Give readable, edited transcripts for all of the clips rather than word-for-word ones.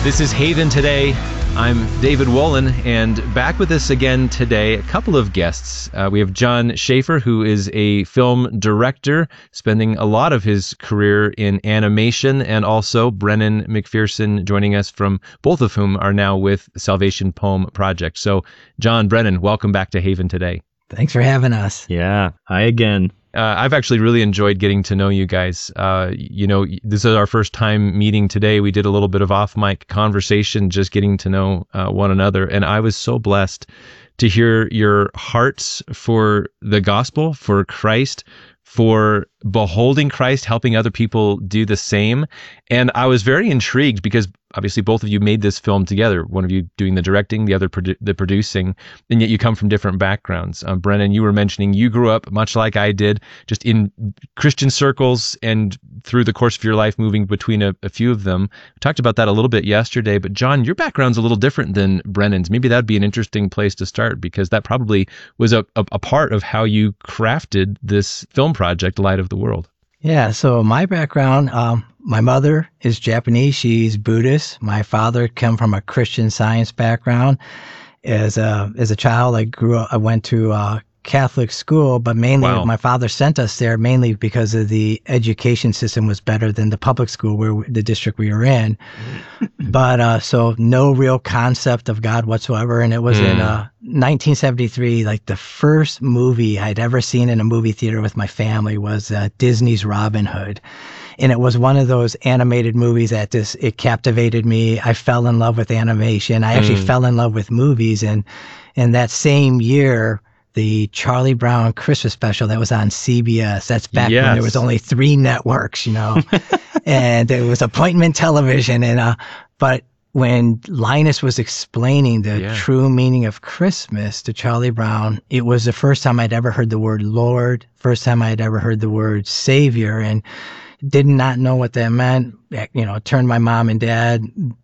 This is Haven Today. I'm David Wolin, and back with us again today, a couple of guests. We have John Schaefer, who is a film director, spending a lot of his career in animation, and also Brennan McPherson joining us, from both of whom are now with Salvation Poem Project. So, John, Brennan, welcome back to Haven Today. Thanks for having us. Yeah, hi again. I've actually really enjoyed getting to know you guys. This is our first time meeting today. We did a little bit of off-mic conversation, just getting to know one another. And I was so blessed to hear your hearts for the gospel, for Christ, for beholding Christ, helping other people do the same. And I was very intrigued because obviously both of you made this film together, one of you doing the directing, the other the producing, and yet you come from different backgrounds. Brennan, you were mentioning you grew up, much like I did, just in Christian circles, and through the course of your life moving between a few of them. We talked about that a little bit yesterday, but John, your background's a little different than Brennan's. Maybe that'd be an interesting place to start, because that probably was a part of how you crafted this film project, Light of the World. Yeah, so my background, my mother is Japanese. She's Buddhist. My father came from a Christian Science background. As a child, I went to Catholic school, but mainly my father sent us there mainly because of the education system was better than the public school the district we were in. But so no real concept of God whatsoever. And it was in 1973, like the first movie I'd ever seen in a movie theater with my family was Disney's Robin Hood. And it was one of those animated movies that it captivated me. I fell in love with animation. I actually fell in love with movies. And that same year, the Charlie Brown Christmas special that was on CBS. That's back when there was only 3 networks, and it was appointment television. And but when Linus was explaining the true meaning of Christmas to Charlie Brown, it was the first time I'd ever heard the word Lord, first time I'd ever heard the word Savior, and did not know what that meant. Turned my mom and dad,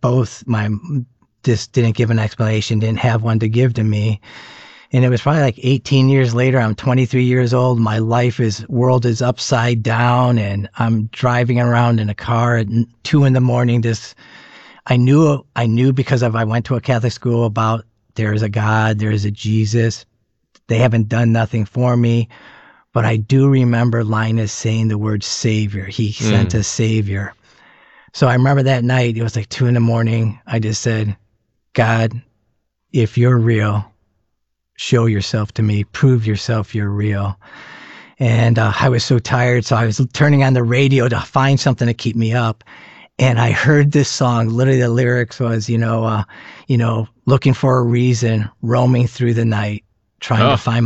just didn't give an explanation, didn't have one to give to me. And it was probably like 18 years later, I'm 23 years old. My world is upside down, and I'm driving around in a car at 2 a.m. I knew because I went to a Catholic school about there is a God, there is a Jesus. They haven't done nothing for me. But I do remember Linus saying the word Savior. He sent a Savior. So I remember that night, it was like 2 a.m. I just said, God, if you're real, show yourself to me, prove yourself you're real. And I was so tired, so I was turning on the radio to find something to keep me up. And I heard this song. Literally the lyrics was, looking for a reason, roaming through the night, trying to find